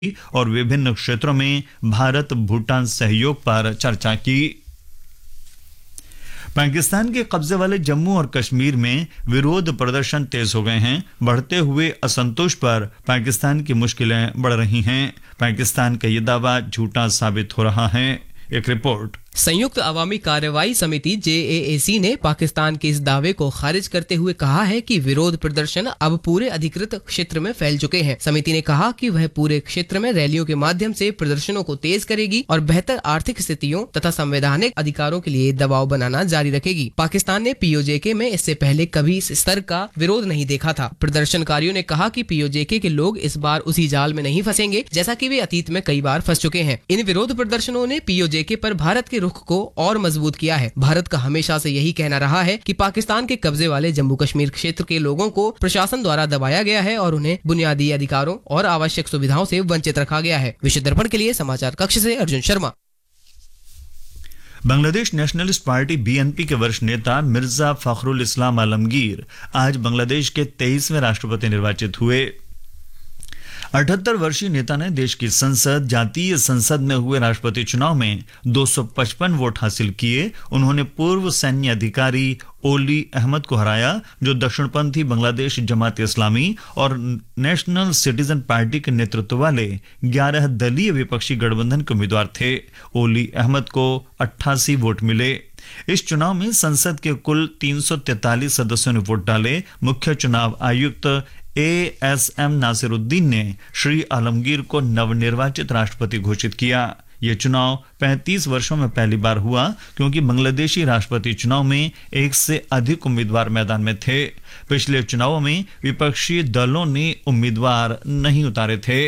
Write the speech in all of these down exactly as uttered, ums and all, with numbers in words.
और विभिन्न क्षेत्रों में भारत भूटान सहयोग पर चर्चा की। पाकिस्तान के कब्जे वाले जम्मू और कश्मीर में विरोध प्रदर्शन तेज हो गए हैं। बढ़ते हुए असंतोष पर पाकिस्तान की मुश्किलें बढ़ रही हैं। पाकिस्तान का ये दावा झूठा साबित हो रहा है। एक रिपोर्ट। संयुक्त अवामी कार्यवाही समिति जे ए ए सी ने पाकिस्तान के इस दावे को खारिज करते हुए कहा है कि विरोध प्रदर्शन अब पूरे अधिकृत क्षेत्र में फैल चुके हैं। समिति ने कहा कि वह पूरे क्षेत्र में रैलियों के माध्यम से प्रदर्शनों को तेज करेगी और बेहतर आर्थिक स्थितियों तथा संवैधानिक अधिकारों के लिए दबाव बनाना जारी रखेगी। पाकिस्तान ने पी ओ जे के में इससे पहले कभी इस स्तर का विरोध नहीं देखा था। प्रदर्शनकारियों ने कहा कि पी ओ जे के के लोग इस बार उसी जाल में नहीं फंसेंगे जैसा कि वे अतीत में कई बार फंस चुके हैं। इन विरोध प्रदर्शनों ने पी ओ जे के पर भारत के रुख को और मजबूत किया है। भारत का हमेशा से यही कहना रहा है कि पाकिस्तान के कब्जे वाले जम्मू कश्मीर क्षेत्र के लोगों को प्रशासन द्वारा दबाया गया है और उन्हें बुनियादी अधिकारों और आवश्यक सुविधाओं से वंचित रखा गया है। विश्व दर्पण के लिए समाचार कक्ष से Arjun Sharma. Bangladesh nationalist party B N P के वरिष्ठ नेता मिर्जा फखरुल इस्लाम आलमगीर आज बांग्लादेश के तेईसवें राष्ट्रपति निर्वाचित हुए। अठहत्तर वर्षीय नेता ने देश की संसद जातीय संसद में हुए राष्ट्रपति चुनाव में दो सौ पचपन वोट हासिल किए। उन्होंने पूर्व सैन्य अधिकारी ओली अहमद को हराया, जो दक्षिणपंथी बांग्लादेश जमात इस्लामी और नेशनल सिटीजन पार्टी के नेतृत्व वाले ग्यारह दलीय विपक्षी गठबंधन के उम्मीदवार थे। ओली अहमद को अट्ठासी वोट मिले। इस चुनाव में संसद के कुल तीन सौ तैंतालीस सदस्यों ने वोट डाले। मुख्य चुनाव आयुक्त ए एस एम नासिरुद्दीन ने श्री आलमगीर को नवनिर्वाचित राष्ट्रपति घोषित किया। यह चुनाव पैंतीस वर्षों में पहली बार हुआ, क्योंकि बांग्लादेशी राष्ट्रपति चुनाव में एक से अधिक उम्मीदवार मैदान में थे। पिछले चुनावों में विपक्षी दलों ने उम्मीदवार नहीं उतारे थे।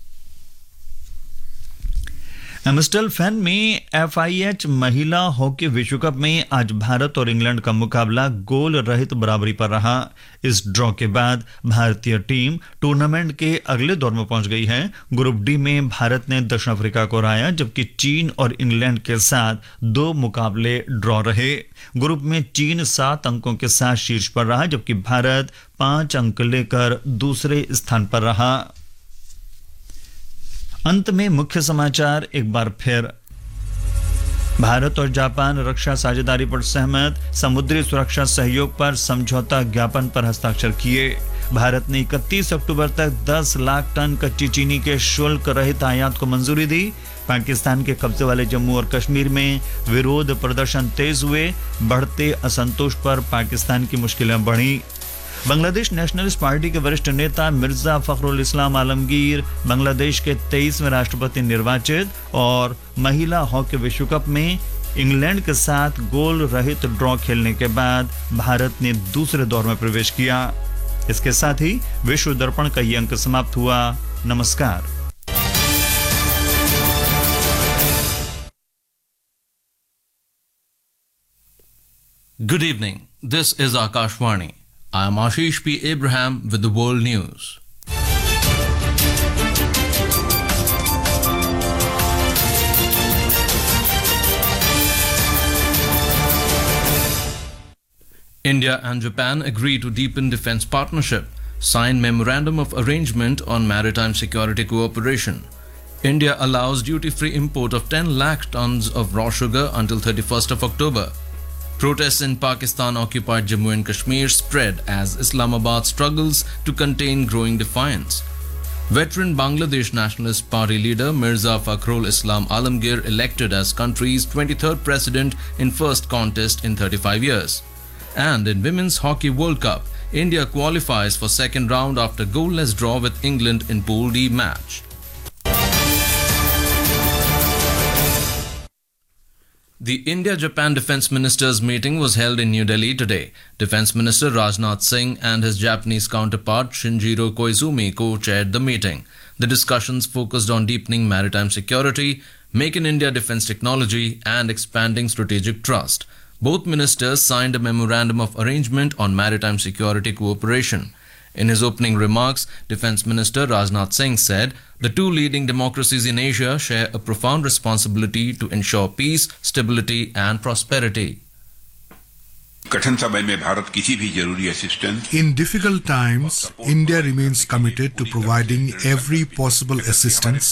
एम्स्टलफैन में एफ आई एच महिला हॉकी विश्व कप में आज भारत और इंग्लैंड का मुकाबला गोल रहित बराबरी पर रहा। इस ड्रॉ के बाद भारतीय टीम टूर्नामेंट के अगले दौर में पहुंच गई है। ग्रुप डी में भारत ने दक्षिण अफ्रीका को हराया, जबकि चीन और इंग्लैंड के साथ दो मुकाबले ड्रॉ रहे। ग्रुप में चीन सात अंकों के साथ शीर्ष पर रहा, जबकि भारत पांच अंक लेकर दूसरे स्थान पर रहा। अंत में मुख्य समाचार एक बार फिर। भारत और जापान रक्षा साझेदारी पर सहमत। समुद्री सुरक्षा सहयोग पर समझौता ज्ञापन पर हस्ताक्षर किए। भारत ने इकतीस अक्टूबर तक दस लाख टन कच्ची चीनी के शुल्क रहित आयात को मंजूरी दी। पाकिस्तान के कब्जे वाले जम्मू और कश्मीर में विरोध प्रदर्शन तेज हुए। बढ़ते असंतोष पर पाकिस्तान की मुश्किलें बढ़ी। बांग्लादेश नेशनलिस्ट पार्टी के वरिष्ठ नेता मिर्जा फखरुल इस्लाम आलमगीर बांग्लादेश के तेईसवें राष्ट्रपति निर्वाचित। और महिला हॉकी विश्व कप में इंग्लैंड के साथ गोल रहित ड्रॉ खेलने के बाद भारत ने दूसरे दौर में प्रवेश किया। इसके साथ ही विश्व दर्पण का ये अंक समाप्त हुआ। नमस्कार। Good evening. This is Akashvani. I am Ashish P. Abraham with the World News. India and Japan agree to deepen defense partnership, sign memorandum of arrangement on maritime security cooperation. India allows duty-free import of ten lakh tons of raw sugar until thirty-first of October. Protests in Pakistan-occupied Jammu and Kashmir spread as Islamabad struggles to contain growing defiance. Veteran Bangladesh Nationalist Party leader Mirza Fakhrul Islam Alamgir elected as country's twenty-third president in first contest in thirty-five years. And in Women's Hockey World Cup, India qualifies for second round after goalless draw with England in Pool D match. The India-Japan Defence Ministers meeting was held in New Delhi today. Defence Minister Rajnath Singh and his Japanese counterpart Shinjiro Koizumi co-chaired the meeting. The discussions focused on deepening maritime security, Make in India defence technology and expanding strategic trust. Both ministers signed a memorandum of arrangement on maritime security cooperation. In his opening remarks, Defence Minister Rajnath Singh said the two leading democracies in Asia share a profound responsibility to ensure peace, stability and prosperity. कठिन समय में भारत किसी भी जरूरी assistance In difficult times, India remains committed to providing every possible assistance